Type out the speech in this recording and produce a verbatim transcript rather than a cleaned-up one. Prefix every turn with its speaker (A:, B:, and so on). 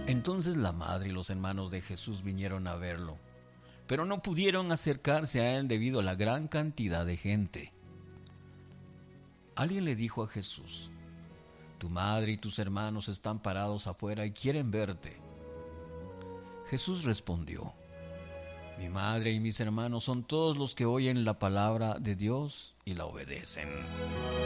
A: Entonces la madre y los hermanos de Jesús vinieron a verlo, pero no pudieron acercarse a él debido a la gran cantidad de gente. Alguien le dijo a Jesús: tu madre y tus hermanos están parados afuera y quieren verte. Jesús respondió: mi madre y mis hermanos son todos los que oyen la palabra de Dios y la obedecen.